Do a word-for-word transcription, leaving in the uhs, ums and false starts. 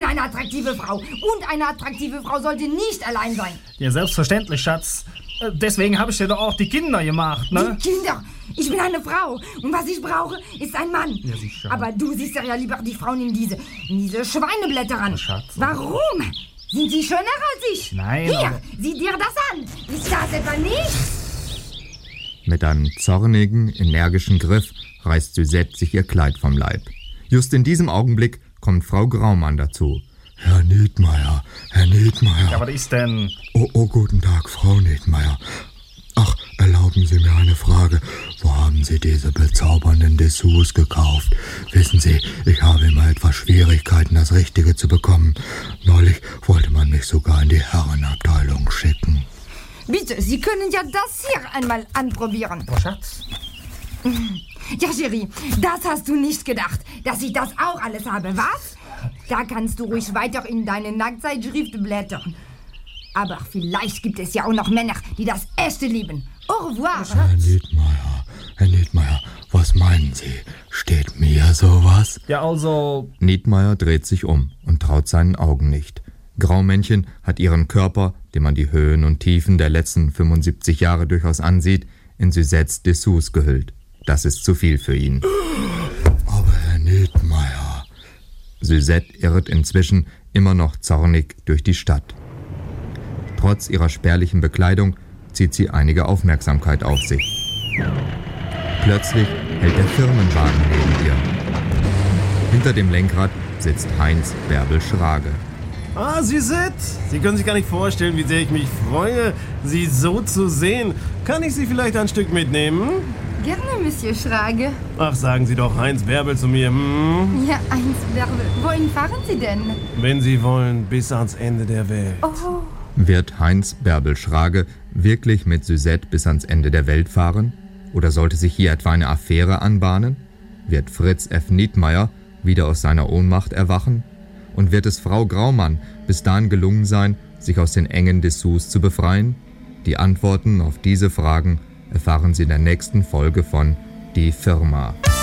eine attraktive Frau. Und eine attraktive Frau sollte nicht allein sein. Ja, selbstverständlich, Schatz. Deswegen habe ich dir doch auch die Kinder gemacht, ne? Die Kinder? Ich bin eine Frau. Und was ich brauche, ist ein Mann. Ja, sicher. Aber du siehst ja lieber die Frauen in diese, in diese Schweineblätter ran. Oh, Schatz. Warum? Sind sie schöner als ich? Nein. Hier, aber... sieh dir das an. Ist das etwa nicht? Mit einem zornigen, energischen Griff reißt Suzette sich ihr Kleid vom Leib. Just in diesem Augenblick kommt Frau Graumann dazu. Herr Niedmeier, Herr Niedmeier. Ja, was ist denn? Oh, oh, guten Tag, Frau Niedmeier. Ach, erlauben Sie mir eine Frage. Wo haben Sie diese bezaubernden Dessous gekauft? Wissen Sie, ich habe immer etwas Schwierigkeiten, das Richtige zu bekommen. Neulich wollte man mich sogar in die Herrenabteilung schicken. Bitte, Sie können ja das hier einmal anprobieren. Oh, Schatz. Ja, Chérie, das hast du nicht gedacht, dass ich das auch alles habe, was? Da kannst du ruhig weiter in deine Nacktzeitschrift blättern. Aber vielleicht gibt es ja auch noch Männer, die das Echte lieben. Au revoir. Herr Niedmeier, Herr Niedmeier, was meinen Sie? Steht mir sowas? Ja, also... Niedmeier dreht sich um und traut seinen Augen nicht. Graumännchen hat ihren Körper, dem man die Höhen und Tiefen der letzten fünfundsiebzig Jahre durchaus ansieht, in Suzettes Dessous gehüllt. Das ist zu viel für ihn. Aber Herr Niedmeier... Suzette irrt inzwischen immer noch zornig durch die Stadt. Trotz ihrer spärlichen Bekleidung zieht sie einige Aufmerksamkeit auf sich. Plötzlich hält der Firmenwagen neben ihr. Hinter dem Lenkrad sitzt Heinz Bärbel Schrage. Ah, Suzette, Sie können sich gar nicht vorstellen, wie sehr ich mich freue, Sie so zu sehen. Kann ich Sie vielleicht ein Stück mitnehmen? Gerne, Monsieur Schrage. Ach, sagen Sie doch Heinz Bärbel zu mir. Hm? Ja, Heinz Bärbel. Wohin fahren Sie denn? Wenn Sie wollen, bis ans Ende der Welt. Oh. Wird Heinz Bärbel Schrage wirklich mit Suzette bis ans Ende der Welt fahren? Oder sollte sich hier etwa eine Affäre anbahnen? Wird Fritz F. Niedmeier wieder aus seiner Ohnmacht erwachen? Und wird es Frau Graumann bis dahin gelungen sein, sich aus den engen Dessous zu befreien? Die Antworten auf diese Fragen erfahren Sie in der nächsten Folge von Die Firma.